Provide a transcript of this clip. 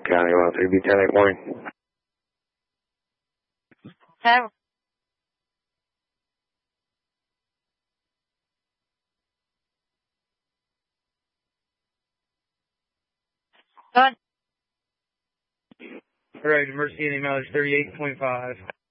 County 103, B10 morning. Have done. All right, emergency in the amount is 38.5.